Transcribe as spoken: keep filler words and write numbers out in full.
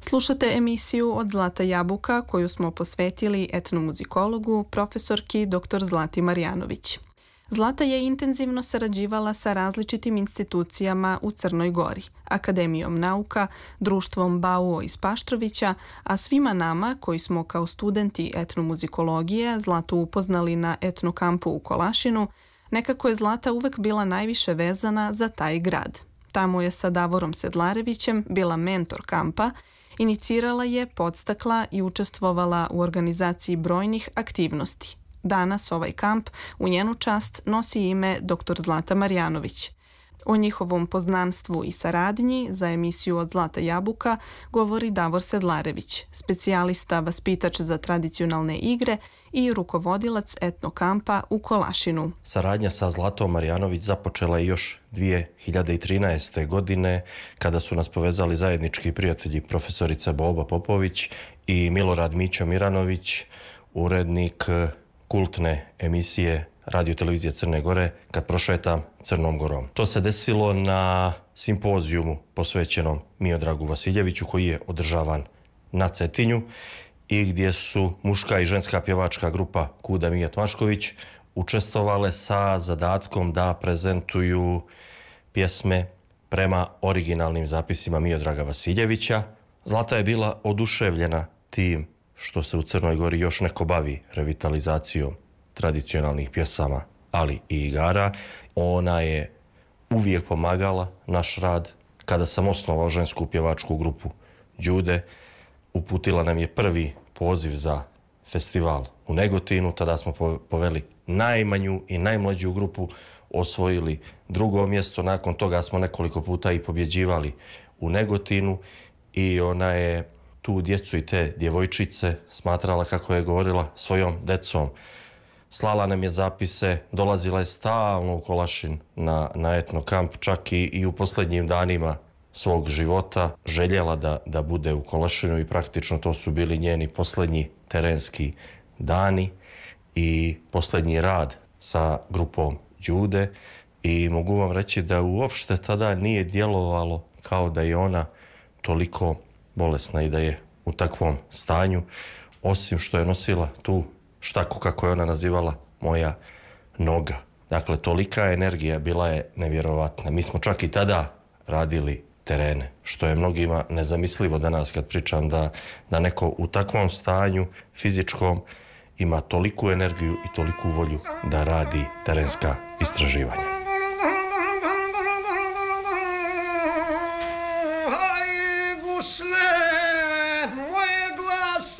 Slušate emisiju Od Zlata jabuka koju smo posvetili etnomuzikologu, profesorki doktor Zlati Marjanović. Zlata je intenzivno sarađivala sa različitim institucijama u Crnoj Gori, Akademijom nauka, društvom Bauo iz Paštrovića, a svima nama koji smo kao studenti etnomuzikologije Zlatu upoznali na etnokampu u Kolašinu, nekako je Zlata uvek bila najviše vezana za taj grad. Tamo je sa Davorom Sedlarevićem bila mentor kampa, inicirala je, podstakla i učestvovala u organizaciji brojnih aktivnosti. Danas ovaj kamp u njenu čast nosi ime doktor Zlata Marjanović. O njihovom poznanstvu i saradnji za emisiju Od Zlata jabuka govori Davor Sedlarević, specijalista vaspitač za tradicionalne igre i rukovodilac etnokampa u Kolašinu. Saradnja sa Zlatom Marjanović započela je još dvije hiljade trinaeste. godine kada su nas povezali zajednički prijatelji profesorica Boba Popović i Milorad Mićo Miranović, urednik kultne emisije Radio televizije Crne Gore Kad prošetam Crnom Gorom. To se desilo na simpozijumu posvećenom Miodragu Vasiljeviću koji je održavan na Cetinju i gdje su muška i ženska pjevačka grupa Kuda Mijat Mašković učestvovale sa zadatkom da prezentuju pjesme prema originalnim zapisima Miodraga Vasiljevića. Zlata je bila oduševljena tim što se u Crnoj Gori još neko bavi revitalizacijom tradicionalnih pjesama, ali i igara. Ona je uvijek pomagala naš rad. Kada sam osnovao žensku pjevačku grupu Đude, uputila nam je prvi poziv za festival u Negotinu. Tada smo poveli najmanju i najmlađu grupu, osvojili drugo mjesto. Nakon toga smo nekoliko puta i pobjeđivali u Negotinu i ona je tu djecu i te djevojčice smatrala, kako je govorila, svojom decom. Slala nam je zapise, dolazila je stalno u Kolašin na, na etnokamp, čak i, i u posljednjim danima svog života željela da, da bude u Kolašinu i praktično to su bili njeni posljednji terenski dani i posljednji rad sa grupom Đude i mogu vam reći da uopšte tada nije djelovalo kao da je ona toliko bolesna i da je u takvom stanju, osim što je nosila tu štaku, kako je ona nazivala, moja noga. Dakle, tolika energija bila je nevjerovatna. Mi smo čak i tada radili terene, što je mnogima nezamislivo danas kad pričam da, da neko u takvom stanju fizičkom ima toliku energiju i toliku volju da radi terenska istraživanja.